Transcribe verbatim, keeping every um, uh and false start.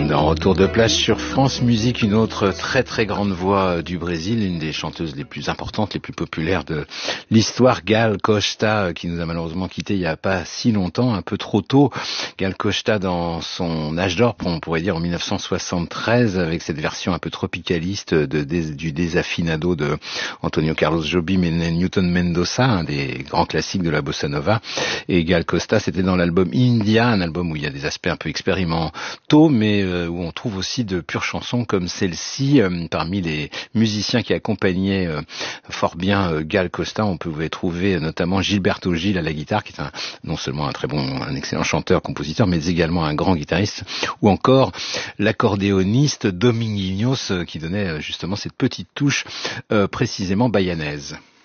Dans Retour de plage sur France Musique, une autre très très grande voix du Brésil, une des chanteuses les plus importantes, les plus populaires de l'histoire, Gal Costa, qui nous a malheureusement quittés il n'y a pas si longtemps, un peu trop tôt. Gal Costa dans son âge d'or, on pourrait dire en mille neuf cent soixante-treize, avec cette version un peu tropicaliste de, de, du Desafinado de Antonio Carlos Jobim et Newton Mendoza, un des grands classiques de la bossa nova. Et Gal Costa, c'était dans l'album India, un album où il y a des aspects un peu expérimentaux, mais où on trouve aussi de pures chansons comme celle-ci. Euh, parmi les musiciens qui accompagnaient euh, fort bien euh, Gal Costa, on pouvait trouver notamment Gilberto Gil à la guitare, qui est un, non seulement un très bon, un excellent chanteur, compositeur, mais également un grand guitariste, ou encore l'accordéoniste Dominguinhos, euh, qui donnait euh, justement cette petite touche euh, précisément bayanaise.